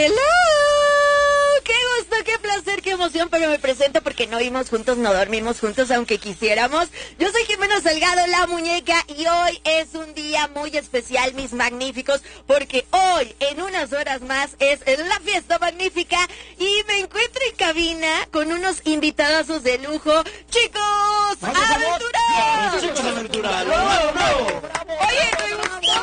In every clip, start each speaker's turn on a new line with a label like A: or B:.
A: Hello, qué gusto, qué placer, qué emoción, pero me presento porque no vimos juntos, no dormimos juntos, aunque quisiéramos. Yo soy Jimena Salgado, la muñeca, y hoy es un día muy especial, mis magníficos, porque hoy, en unas horas más, es la fiesta magnífica y me encuentro en cabina con unos invitadazos de lujo. ¡Chicos Aventura!
B: ¡Chicos Aventura!
A: Oye, me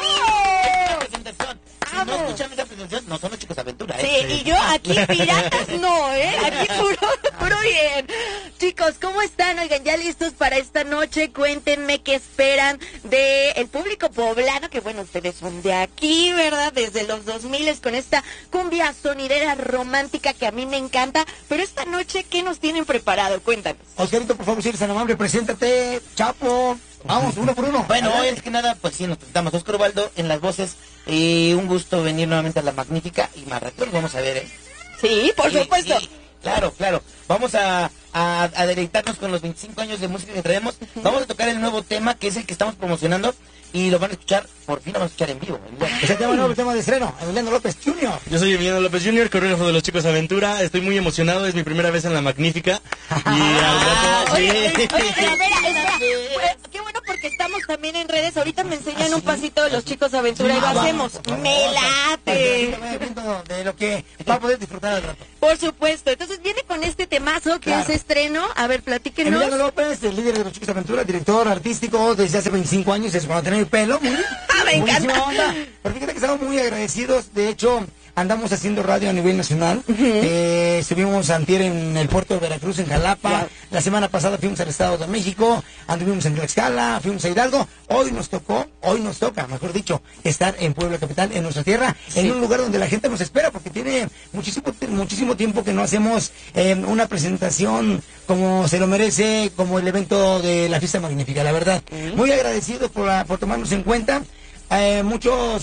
A: gustó.
B: Si no escuchan esa presentación, no son los Chicos Aventura,
A: Sí, y yo aquí piratas no, aquí puro bien. Chicos, ¿cómo están? Oigan, ya listos para esta noche. Cuéntenme qué esperan del público poblano, que bueno, ustedes son de aquí, ¿verdad? Desde los 2000 con esta cumbia sonidera romántica que a mí me encanta. Pero esta noche, ¿qué nos tienen preparado? Cuéntanos.
C: Oscarito, por favor, si eres tan amable, preséntate, Chapo. Vamos, uno por uno.
B: Bueno, hoy es que nada, pues sí, nos presentamos. Oscar Ubaldo en las voces. Un gusto venir nuevamente a La Magnífica y más rato vamos a ver,
A: Sí, por supuesto.
B: Sí, claro. Vamos a deleitarnos con los 25 años de música que traemos. Vamos a tocar el nuevo tema, que es el que estamos promocionando. Y lo van a escuchar, por fin lo van a escuchar en vivo.
C: Es el tema de estreno, Emiliano López Jr.
D: Yo soy Emiliano López Jr., coreógrafo de los Chicos Aventura. Estoy muy emocionado, es mi primera vez en La Magnífica. Y al rato...
A: Oye, espera. Pues, qué bueno porque estamos también en redes. Ahorita me enseñan un pasito de los Chicos Aventura y lo hacemos. ¡Me late!
C: De lo que va a poder disfrutar al rato.
A: Por supuesto. Entonces viene con este temazo que es estreno. A ver, platíquenos.
C: Emiliano López, el líder de los Chicos Aventura, director artístico desde hace 25 años, es cuando tenía el pelo.
A: Me encanta.
C: Onda. Pero fíjate que estamos muy agradecidos. De hecho, andamos haciendo radio a nivel nacional. Estuvimos antier en el puerto de Veracruz, en Jalapa. La semana pasada fuimos al Estado de México. Anduvimos en Tlaxcala, fuimos a Hidalgo. Hoy nos toca, mejor dicho, estar en Puebla Capital, en nuestra tierra, en un lugar donde la gente nos espera, porque tiene muchísimo tiempo que no hacemos una presentación como se lo merece, como el evento de la Fiesta Magnífica, la verdad. Muy agradecidos por tomarnos en cuenta. Muchos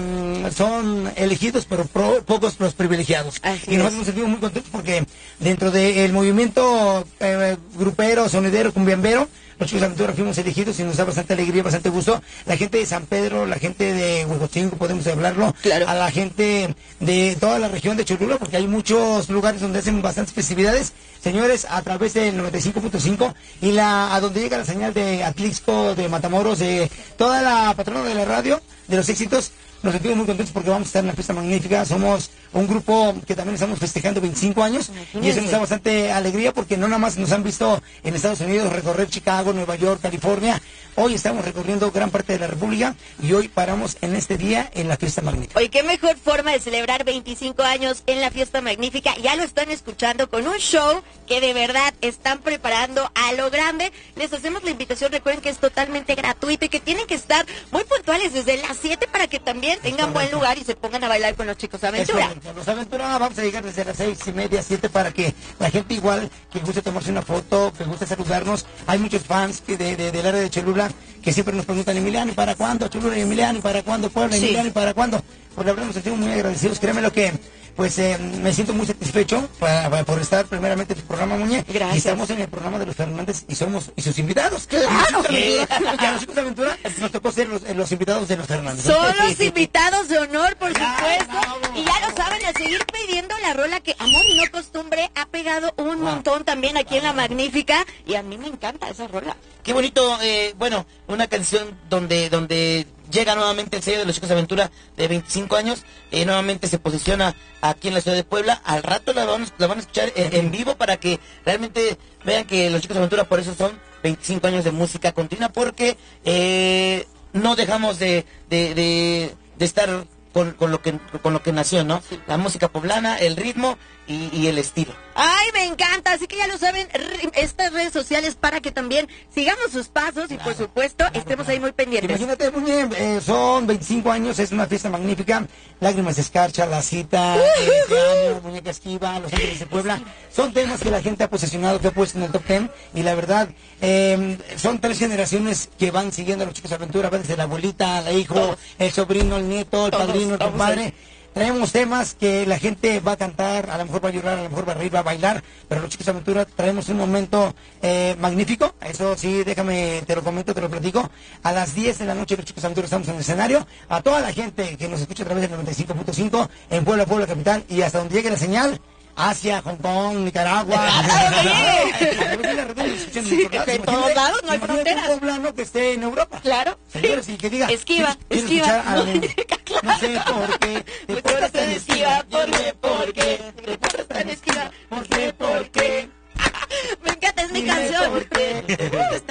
C: son elegidos, pero pocos los privilegiados. Y nosotros nos sentimos muy contentos porque dentro del movimiento grupero, sonidero, cumbiambero, los Chicos Aventura fuimos elegidos y nos da bastante alegría, bastante gusto. La gente de San Pedro, la gente de Huejotzingo, podemos hablarlo, a la gente de toda la región de Cholula, porque hay muchos lugares donde hacen bastantes festividades. Señores, a través del 95.5 y a donde llega la señal de Atlixco, de Matamoros, de toda la patrona de la radio, de los éxitos, nos sentimos muy contentos porque vamos a estar en la Fiesta Magnífica. Somos un grupo que también estamos festejando 25 años y eso nos da bastante alegría porque no nada más nos han visto en Estados Unidos recorrer Chicago, Nueva York, California. Hoy estamos recorriendo gran parte de la República y hoy paramos en este día en la Fiesta Magnífica.
A: Oye, qué mejor forma de celebrar 25 años en la Fiesta Magnífica. Ya lo están escuchando con un show que de verdad están preparando a lo grande. Les hacemos la invitación, recuerden que es totalmente gratuito y que tienen que estar muy puntuales desde las 7 para que también tengan buen lugar y se pongan a bailar con los Chicos Aventura.
C: Los Aventura vamos a llegar desde las 6:30, 7 para que la gente igual que guste tomarse una foto, que guste saludarnos. Hay muchos fans del área de Cholula que siempre nos preguntan, Emiliano, ¿y para cuándo? Cholula y Emiliano, ¿y para cuándo? Puebla, Emiliano, ¿y para cuándo? Pues la verdad nos sentimos muy agradecidos. Créeme lo que pues me siento muy satisfecho por estar primeramente en tu programa, Muñe.
A: Gracias.
C: Y estamos en el programa de los Fernández y somos sus invitados.
A: ¡Claro!
C: Que a los Chicos Aventura nos tocó ser los invitados de los Fernández.
A: Son los invitados de honor, por supuesto. Y ya lo saben, a seguir pidiendo la rola que Amor y No Costumbre ha pegado un montón también aquí en La Magnífica. Y a mí me encanta esa rola.
B: Qué bonito, bueno, una canción donde llega nuevamente el sello de los Chicos Aventura de 25 años, nuevamente se posiciona aquí en la ciudad de Puebla. Al rato la van a escuchar en vivo para que realmente vean que los Chicos Aventura por eso son 25 años de música continua, porque no dejamos de estar con lo que nació, ¿no? Sí. La música poblana, el ritmo y el estilo.
A: ¡Ay, me encanta! Así que ya lo saben, estas redes sociales para que también sigamos sus pasos y por supuesto estemos ahí muy pendientes.
C: Imagínate, muy bien, son 25 años, es una fiesta magnífica. Lágrimas de Escarcha, La Cita, Te Amo, Muñeca Esquiva, Los Ángeles de Puebla. Son temas que la gente ha posesionado, que ha puesto en el top 10 y la verdad, son 3 generaciones que van siguiendo a los Chicos Aventura, desde la abuelita, el hijo, el sobrino, el nieto, el padrino, el compadre. traemos temas que la gente va a cantar, a lo mejor va a llorar, a lo mejor va a reír, va a bailar, pero los Chicos Aventura traemos un momento magnífico. Eso sí, déjame, te lo comento, te lo platico. A las 10 de la noche los Chicos Aventura estamos en el escenario. A toda la gente que nos escucha a través del 95.5 en Puebla, Puebla Capital, y hasta donde llegue la señal, Asia, Hong Kong, Nicaragua.
A: Sí, de todos lados, no hay fronteras.
C: Un poblano que esté en Europa.
A: Claro.
C: Señores, y que diga.
A: Esquiva,
C: ¿quieres
A: esquiva.
C: escuchar a no sé por qué.
A: Te portas tan esquiva, ¿por qué? Te portas tan esquiva, ¿por qué? Me encanta, es mi canción.